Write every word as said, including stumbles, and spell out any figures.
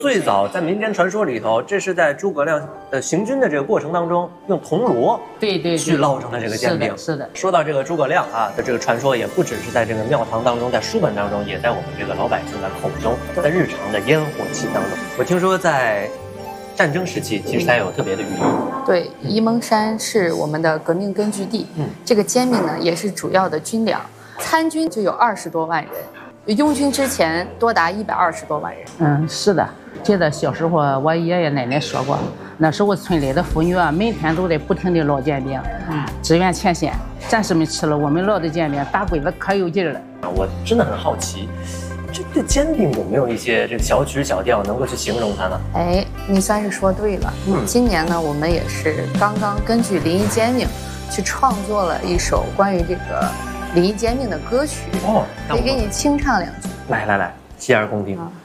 最早在民间传说里头，这是在诸葛亮呃行军的这个过程当中，用铜锣对对去烙成的这个煎饼。 是的， 说到这个诸葛亮啊的这个传说，也不只是在这个庙堂当中，在书本当中，也在我们这个老百姓的口中，在日常的烟火气当中。我听说在战争时期，其实它有特别的寓意。 对，沂蒙山是我们的革命根据地，嗯，这个煎饼呢也是主要的军粮，参军就有二十多万人，拥军之前多达一百二十多万人。 嗯，是的。记得小时候，我爷爷奶奶说过，那时候村里的妇女啊，每天都在不停地烙煎饼，嗯，支援前线。战士们吃了我们烙的煎饼，打鬼子可有劲了。 我真的很好奇，这这煎饼有没有一些这个小曲小调能够去形容它呢？ 哎，你算是说对了。嗯，今年呢，我们也是刚刚根据临沂煎饼去创作了一首关于这个临沂煎饼的歌曲。哦，可以给你清唱两句。 来来来，洗耳恭听。啊